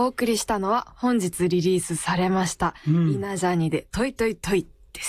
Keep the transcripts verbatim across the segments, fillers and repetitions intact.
お送りしたのは本日リリースされました、うん、イナジャニでトイトイトイです。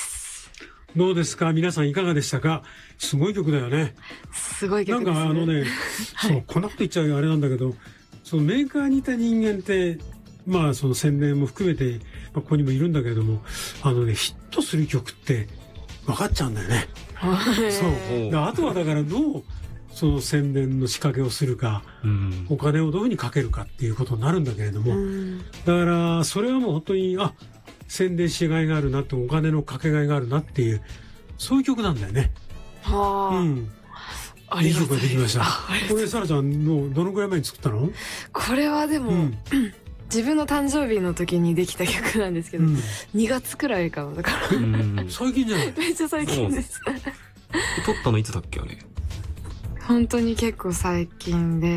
どうですか皆さん、いかがでしたか？すごい曲だよね。 すごい曲ですね。 なんかあのね、はい、そうこんなこと言っちゃうよあれなんだけど、そのメーカーにいた人間ってまあその宣伝も含めて、まあ、ここにもいるんだけれども、あのねヒットする曲って分かっちゃうんだよね。そうあとはだからどうその宣伝の仕掛けをするか、うん、お金をどういうふうにかけるかっていうことになるんだけれども、うん、だからそれはもう本当にあ宣伝しがいがあるなってお金のかけがいがあるなっていうそういう曲なんだよね。 はあ、うん、 いい曲ができました。これサラちゃんのどのぐらい前に作ったの？ これはでも、うん、自分の誕生日の時にできた曲なんですけど、うん、にがつくらいかなだから最近じゃない？ めっちゃ最近です。 撮ったのいつだっけあれ？ 本当に結構最近で、うん、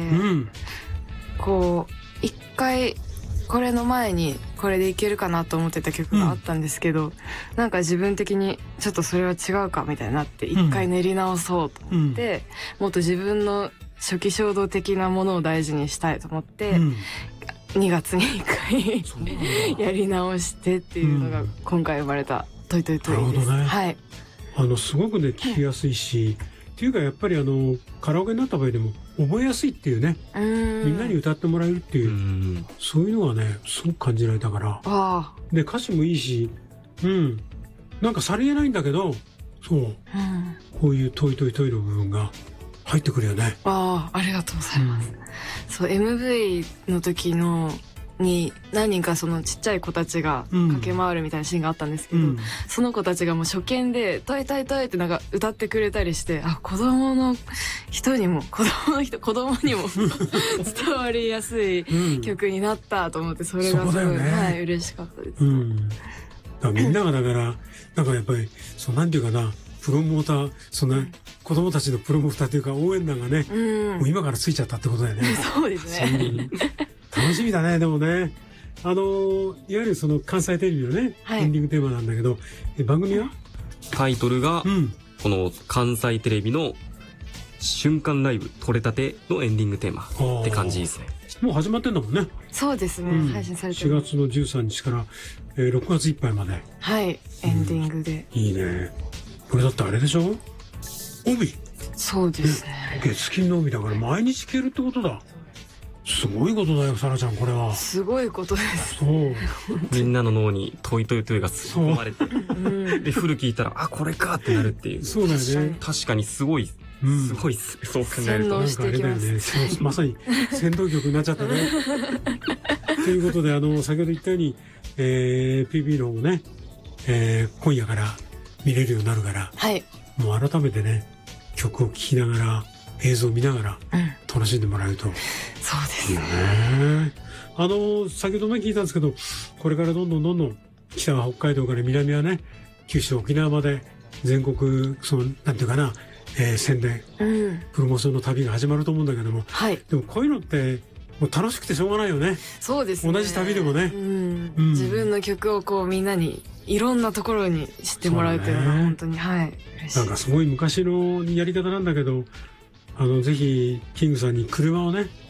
こう一回これの前にこれでいけるかなと思ってた曲があったんですけど、うん、なんか自分的にちょっとそれは違うかみたいになって一回練り直そうと思って、うん、もっと自分の初期衝動的なものを大事にしたいと思って、うん、にがつにいっかいやり直してっていうのが今回生まれたトイトイトイです。 なるほどね。 はい。 あのすごくね聞きやすいし、っていうかやっぱりあのカラオケになった場合でも覚えやすいっていうね、みんなに歌ってもらえるっていう、うそういうのがねすごく感じられたから。あで歌詞もいいし、うんなんかさりげないんだけど、そう、うん、こういうトイトイトイの部分が入ってくるよね。 ああありがとうございます。うん、そう エムブイ の時のに何人かそのちっちゃい子たちが駆け回るみたいなシーンがあったんですけど、うん、その子たちがもう初見でトイトイトイってなんか歌ってくれたりして、あ子供の人にも子供の人子供にも伝わりやすい曲になったと思って、それがすごい、ね、はい、嬉しかったです。うん、 だからみんながだからなんかやっぱりそうなんていうかなプロモーターそんな子供たちのプロモーターというか応援団がね、うん、もう今からついちゃったってことだよね。 そうですね。 楽しみだね。でもねあのー、いわゆるその関西テレビのね、はい、エンディングテーマなんだけど、え番組はタイトルが、うん、この関西テレビの瞬間ライブ撮れたてのエンディングテーマって感じですね。 もう始まってんだもんね。 そうですね、うん、配信されてるしがつのじゅうさんにちから、えー、ろくがついっぱいまで。 はいエンディングで、 うん、いいね。これだってあれでしょ帯。 そうですね、 月金の帯だから毎日聴けるってことだ。すごいことだよサラちゃんこれは。 すごいことです。 そうみんなの脳にトイトイトイが吸い込まれて、うん、でフル聞いたらあこれかってなるっていう。 そうだよね。 確かにすごい、うん、すごいっす。そう考えるとなんかあれだよね。 まさに先導曲になっちゃったね。ということであの先ほど言ったように、えー、ピービー の方もね、えー、今夜から見れるようになるから、 はい、 もう改めてね曲を聴きながら映像を見ながら楽しんでもらえると、うん、 そうですね。 あの先ほどね聞いたんですけど、これからどんどんどんどん北は北海道から南はね九州沖縄まで全国そのなんていうかな、えー、宣伝、うん、プロモーションの旅が始まると思うんだけども、はい、でもこういうのってもう楽しくてしょうがないよね。 そうですね。 同じ旅でもね、 うんうん、自分の曲をこうみんなにいろんなところに知ってもらうというのは本当に、はい嬉しい。 なんかすごい昔のやり方なんだけど、あのぜひキングさんに車をね